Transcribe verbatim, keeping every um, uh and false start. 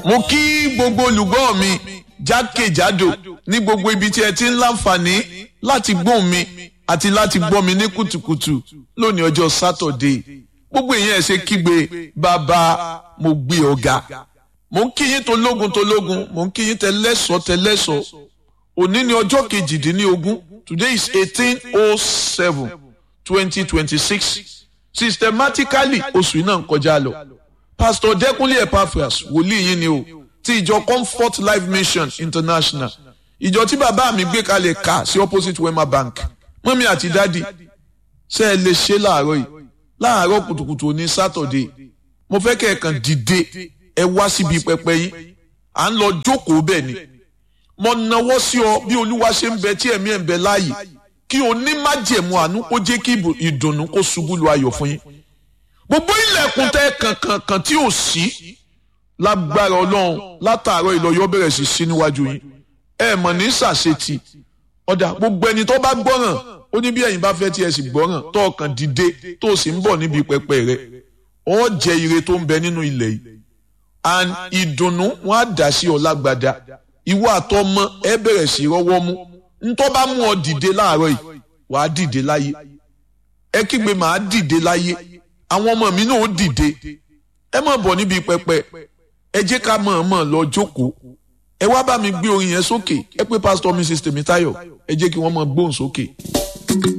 mo kí gbogbo olùgbọ́ mi jákèjádò ní gbogbo ibi tí ẹ ti ń láǹfààní láti gbóhùn mi àti láti gbọ́ mi ní kùtùkùtù lónìí ọjọ́ sátọ̀dé. Gbogbo èèyàn ẹ ṣe kígbe bàbá mo gbé ọ̀gá. Mo ń kí yín tológun tológun, mo ń kí yín tẹlẹ́sọ̀ tẹlẹ́sọ̀. Òní ni ọjọ́ kejìdínlógún. Today is eighteen oh seven twenty twenty-six. Systematically oṣù náà ń kọjá lọ. Pastor Dẹ́kunlé Epaphras wòlíì yín ni o ti ìjọ Comfort Life Mission International. Ìjọ tí bàbá mi gbé kalẹ̀ ká sí opposite Wema Bank. Mọ́mí àti dádì ṣé ẹ lè ṣe láàárọ̀ yìí láàárọ̀ kùtùkùtù ní Saturday. Mo fẹ́ kẹ́ ẹ kàn dìde ẹ wá síbi pẹpẹ yín. À ń lọ jókòó bẹ́ẹ̀ ni. Mo nawọ́ sí ọ bí Olúwa ṣe ń bẹ tí ẹ̀mí ẹ̀ ń bẹ láàyè kí o ní májẹ̀mú àánú kó jẹ́ kí ìdùnnú kó ṣubú lu ayọ̀ fún yín. Gbogbo ilẹ̀kùn tẹ́ kankan kan tí ò sí lágbára Ọlọ́run látàárọ̀ ìlọ́yọ̀ bẹ̀rẹ̀ sí sí níwájú yín. Ẹ mọ̀ ní sàṣetì. Ọ̀dà gbogbo ẹni tó bá gbọ́ràn ó ní bí ẹ̀yin bá fẹ́ tí ẹ sì gbọ́ràn tó ọkàn dìde tó sì ń bọ̀ níbi pẹpẹ rẹ̀ ó jẹ ire tó ń bẹ nínú ilẹ̀ yìí. And ìdùnnú wọn á dà sí ọ lágbádá. Ìwọ àtọmọ ẹ bẹ̀rẹ̀ sí rọ́wọ́ mú. Ntọ́ bá mú ọ dìde láàárọ̀ yìí wàá dìde láyé. Ẹ kígbe màá dìde láyé. Àwọn ọmọ mi náà ó dìde. Ẹ má bọ̀ níbi pẹpẹ. Ẹ jẹ́ ká mọ̀ọ́mọ̀ lọ jókòó. Ẹ wá bá mi gbé orin yẹn sókè. Ẹ pé Pastor Missus Tèmítáyọ̀. Ẹ jẹ́ kí wọ́n máa gbóhùn sókè.